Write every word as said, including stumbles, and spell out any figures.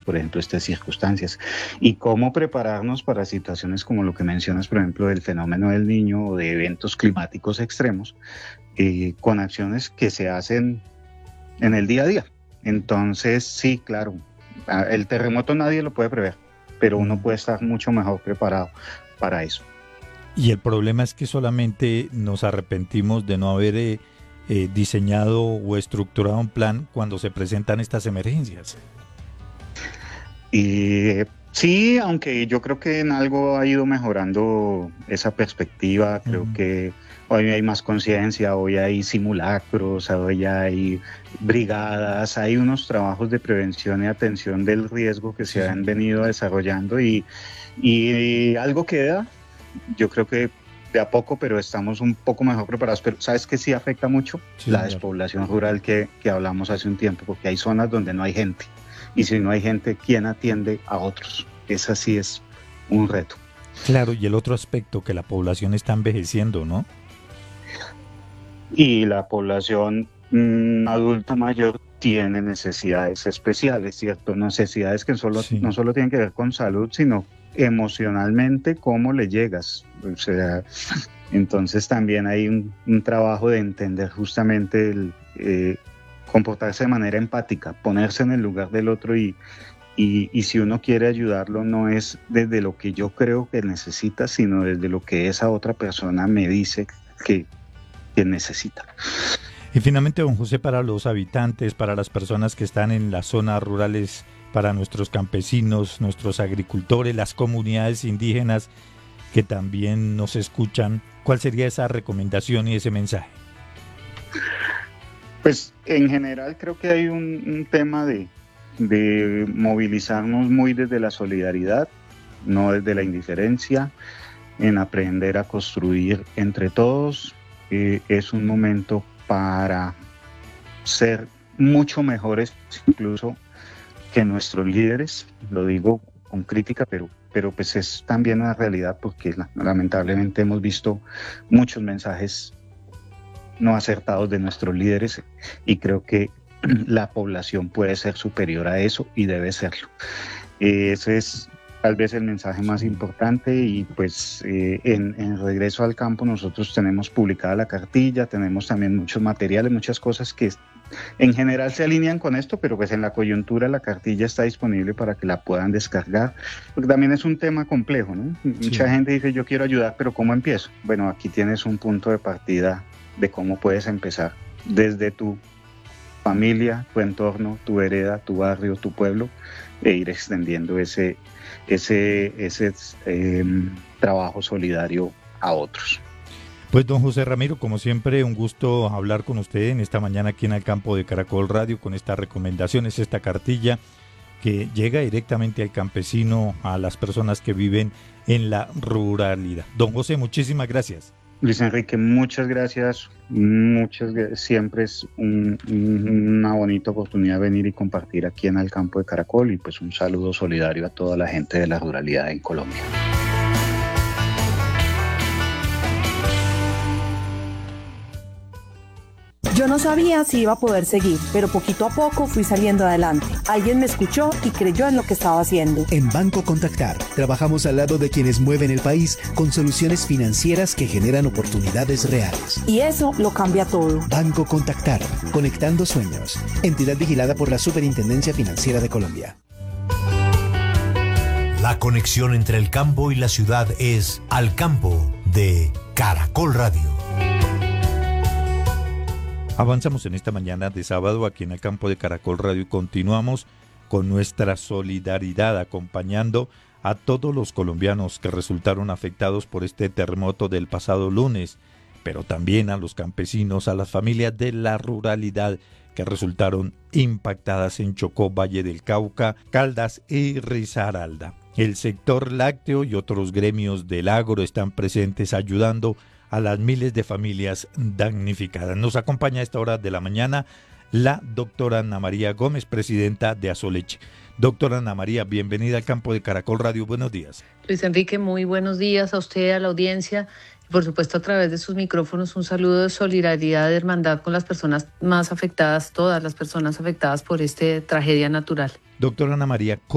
por ejemplo, estas circunstancias. Y cómo prepararnos para situaciones como lo que mencionas, por ejemplo, del fenómeno del Niño o de eventos climáticos extremos, eh, con acciones que se hacen en el día a día. Entonces, sí, claro, el terremoto nadie lo puede prever, pero uno puede estar mucho mejor preparado para eso. Y el problema es que solamente nos arrepentimos de no haber eh, eh, diseñado o estructurado un plan cuando se presentan estas emergencias. Y sí, aunque yo creo que en algo ha ido mejorando esa perspectiva, creo uh-huh. que hoy hay más conciencia, hoy hay simulacros, hoy hay brigadas, hay unos trabajos de prevención y atención del riesgo que se sí, han venido desarrollando y, y algo queda, yo creo que de a poco, pero estamos un poco mejor preparados. Pero ¿sabes qué sí afecta mucho? Sí, la despoblación rural que, que hablamos hace un tiempo, porque hay zonas donde no hay gente. Y si no hay gente, ¿quién atiende a otros? Ese sí es un reto. Claro, y el otro aspecto, que la población está envejeciendo, ¿no? Y la población mmm, adulta mayor tiene necesidades especiales, ¿cierto? Necesidades que solo, sí. no solo tienen que ver con salud, sino emocionalmente, cómo le llegas. O sea, entonces también hay un, un trabajo de entender justamente el... Eh, comportarse de manera empática, ponerse en el lugar del otro y, y, y si uno quiere ayudarlo no es desde lo que yo creo que necesita, sino desde lo que esa otra persona me dice que, que necesita. Y finalmente, don José, para los habitantes, para las personas que están en las zonas rurales, para nuestros campesinos, nuestros agricultores, las comunidades indígenas que también nos escuchan, ¿cuál sería esa recomendación y ese mensaje? Pues en general creo que hay un, un tema de, de movilizarnos muy desde la solidaridad, no desde la indiferencia, en aprender a construir entre todos. Eh, es un momento para ser mucho mejores incluso que nuestros líderes, lo digo con crítica, pero, pero pues es también una realidad porque lamentablemente hemos visto muchos mensajes no acertados de nuestros líderes y creo que la población puede ser superior a eso y debe serlo. Eh, ese es tal vez el mensaje más importante y pues eh, en, en Regreso al Campo nosotros tenemos publicada la cartilla, tenemos también muchos materiales, muchas cosas que en general se alinean con esto, pero pues en la coyuntura la cartilla está disponible para que la puedan descargar, porque también es un tema complejo, ¿no? Sí. Mucha gente dice yo quiero ayudar, pero ¿cómo empiezo? Bueno, aquí tienes un punto de partida de cómo puedes empezar desde tu familia, tu entorno, tu vereda, tu barrio, tu pueblo, e ir extendiendo ese, ese, ese eh, trabajo solidario a otros. Pues don José Ramiro, como siempre, un gusto hablar con usted en esta mañana aquí en el campo de Caracol Radio con estas recomendaciones, esta cartilla que llega directamente al campesino, a las personas que viven en la ruralidad. Don José, muchísimas gracias. Luis Enrique, muchas gracias, muchas siempre es un, una bonita oportunidad venir y compartir aquí en el campo de Caracol y pues un saludo solidario a toda la gente de la ruralidad en Colombia. Yo no sabía si iba a poder seguir, pero poquito a poco fui saliendo adelante. Alguien me escuchó y creyó en lo que estaba haciendo. En Banco Contactar, trabajamos al lado de quienes mueven el país con soluciones financieras que generan oportunidades reales. Y eso lo cambia todo. Banco Contactar, conectando sueños. Entidad vigilada por la Superintendencia Financiera de Colombia. La conexión entre el campo y la ciudad es Al Campo de Caracol Radio. Avanzamos en esta mañana de sábado aquí en el campo de Caracol Radio y continuamos con nuestra solidaridad acompañando a todos los colombianos que resultaron afectados por este terremoto del pasado lunes, pero también a los campesinos, a las familias de la ruralidad que resultaron impactadas en Chocó, Valle del Cauca, Caldas y Risaralda. El sector lácteo y otros gremios del agro están presentes ayudando a las miles de familias damnificadas. Nos acompaña a esta hora de la mañana la doctora Ana María Gómez, presidenta de Asoleche. Doctora Ana María, bienvenida al campo de Caracol Radio. Buenos días. Luis Enrique, muy buenos días a usted, a la audiencia. Y por supuesto, a través de sus micrófonos, un saludo de solidaridad, de hermandad con las personas más afectadas, todas las personas afectadas por esta tragedia natural. Doctora Ana María,